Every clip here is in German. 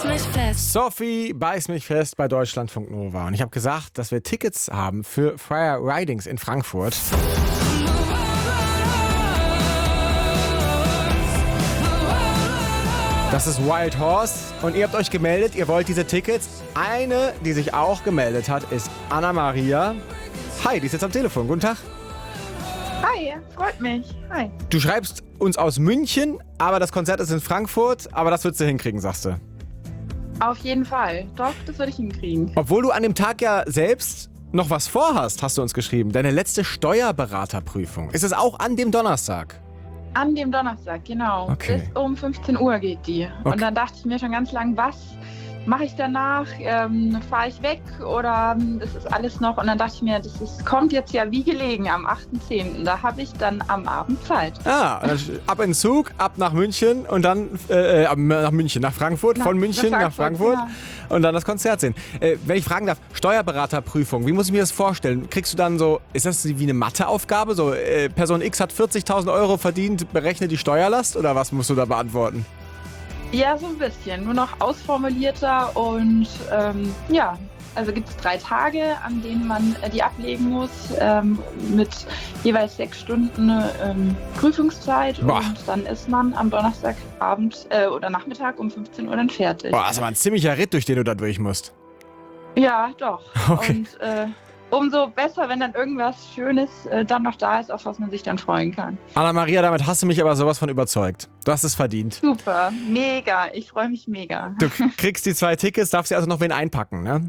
mich fest. Sophie beißt mich fest bei Deutschlandfunk Nova. Und ich habe gesagt, dass wir Tickets haben für Freya Ridings in Frankfurt. Das ist Wild Horse und ihr habt euch gemeldet, ihr wollt diese Tickets. Eine, die sich auch gemeldet hat, ist Anna-Maria. Hi, die ist jetzt am Telefon. Guten Tag. Hi, freut mich. Hi. Du schreibst uns aus München, aber das Konzert ist in Frankfurt. Aber das würdest du hinkriegen, sagst du. Auf jeden Fall. Doch, das würde ich hinkriegen. Obwohl du an dem Tag ja selbst noch was vorhast, hast du uns geschrieben. Deine letzte Steuerberaterprüfung. Ist es auch an dem Donnerstag? An dem Donnerstag, genau. Okay. Bis um 15 Uhr geht die. Okay. Und dann dachte ich mir schon ganz lang, was mache ich danach? Fahre ich weg oder das ist alles noch? Und dann dachte ich mir, kommt jetzt ja wie gelegen am 8.10. Da habe ich dann am Abend Zeit. Ah, ab in den Zug, ab nach München und dann nach Frankfurt, von München nach Frankfurt genau. Und dann das Konzert sehen. Wenn ich fragen darf, Steuerberaterprüfung, wie muss ich mir das vorstellen? Kriegst du dann so, ist das wie eine Matheaufgabe? So, Person X hat 40.000 Euro verdient, berechne die Steuerlast oder was musst du da beantworten? Ja, so ein bisschen. Nur noch ausformulierter und ja. Also gibt es 3 Tage, an denen man die ablegen muss, mit jeweils 6 Stunden Prüfungszeit. Boah. Und dann ist man am Donnerstagabend oder Nachmittag um 15 Uhr dann fertig. Boah, das ist aber ein ziemlicher Ritt, durch den du da durch musst. Ja, doch. Okay. Und umso besser, wenn dann irgendwas Schönes dann noch da ist, auf was man sich dann freuen kann. Anna-Maria, damit hast du mich aber sowas von überzeugt. Du hast es verdient. Super, mega. Ich freue mich mega. Du kriegst die 2 Tickets, darfst dir also noch wen einpacken, ne?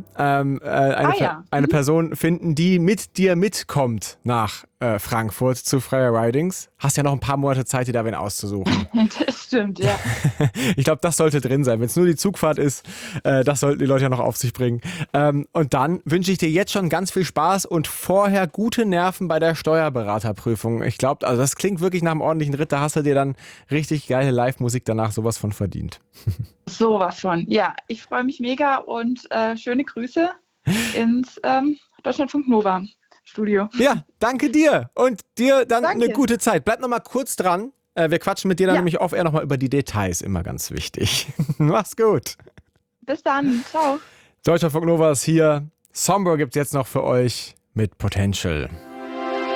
Eine Person finden, die mit dir mitkommt nach Frankfurt zu Freya Ridings. Hast ja noch ein paar Monate Zeit, dir da wen auszusuchen. Das stimmt, ja. Ich glaube, das sollte drin sein. Wenn es nur die Zugfahrt ist, das sollten die Leute ja noch auf sich bringen. Und dann wünsche ich dir jetzt schon ganz viel Spaß und vorher gute Nerven bei der Steuerberaterprüfung. Ich glaube, also das klingt wirklich nach einem ordentlichen Ritt. Da hast du dir dann richtig geile Live-Musik danach sowas von verdient. Sowas von. Ja, ich freue mich mega und schöne Grüße ins Deutschlandfunk Nova Studio. Ja, danke dir und dir dann Danke. eine gute Zeit. Bleib noch mal kurz dran. Wir quatschen mit dir dann Ja. nämlich off-air noch mal über die Details. Immer ganz wichtig. Mach's gut. Bis dann. Ciao. Deutschlandfunk Nova ist hier. Sombra gibt's jetzt noch für euch mit Potential.